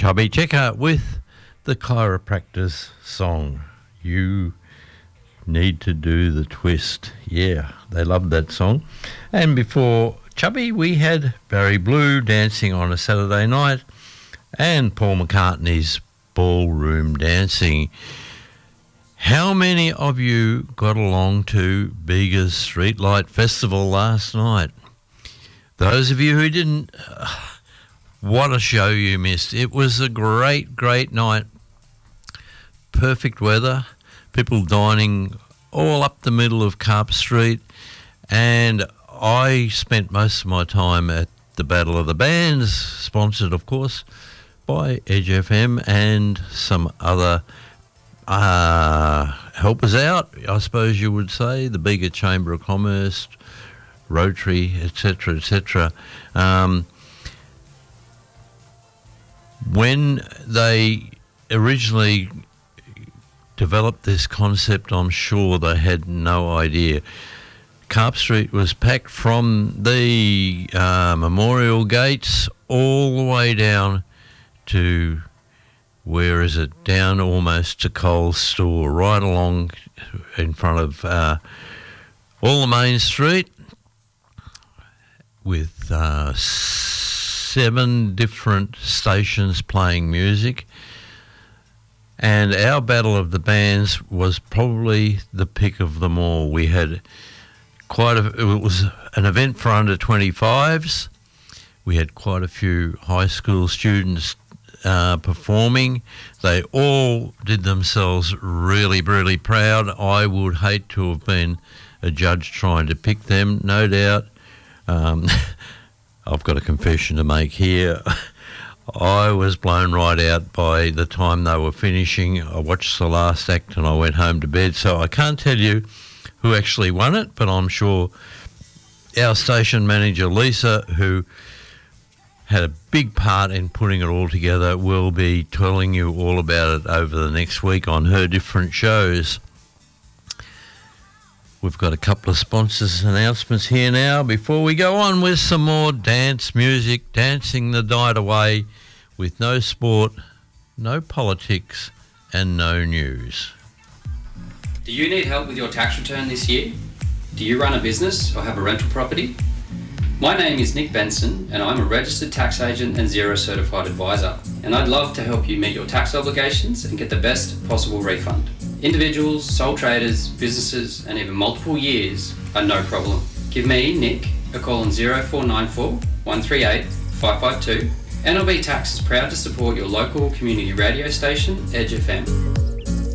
Chubby Checker with the Chiropractor's song, You Need to Do the Twist. Yeah, they loved that song. And before Chubby, we had Barry Blue, Dancing on a Saturday Night, and Paul McCartney's Ballroom Dancing. How many of you got along to Bega's Streetlight Festival last night? Those of you who didn't, what a show you missed. It was a great, great night. Perfect weather, people dining all up the middle of Carp Street, and I spent most of my time at the Battle of the Bands, sponsored, of course, by Edge FM and some other helpers out, I suppose you would say, the Bega Chamber of Commerce, Rotary, etc., etc. When they originally developed this concept, I'm sure they had no idea. Carp Street was packed from the Memorial Gates all the way down to, where is it, down almost to Coles Store, right along in front of all the main street, with 7 different stations playing music. And our Battle of the Bands was probably the pick of them all. We had it was an event for under 25s. We had quite a few high school students performing. They all did themselves really, really proud. I would hate to have been a judge trying to pick them, no doubt. I've got a confession to make here. I was blown right out by the time they were finishing. I watched the last act and I went home to bed, so I can't tell you who actually won it, but I'm sure our station manager, Lisa, who had a big part in putting it all together, will be telling you all about it over the next week on her different shows. We've got a couple of sponsors announcements here now before we go on with some more dance music, dancing the night away with no sport, no politics and no news. Do you need help with your tax return this year? Do you run a business or have a rental property? My name is Nick Benson and I'm a registered tax agent and Xero certified advisor, and I'd love to help you meet your tax obligations and get the best possible refund. Individuals, sole traders, businesses and even multiple years are no problem. Give me, Nick, a call on 0494 138 552 and NLB Tax is proud to support your local community radio station, Edge FM.